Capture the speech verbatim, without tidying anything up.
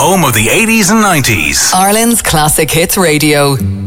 home of the eighties and nineties. Ireland's Classic Hits Radio.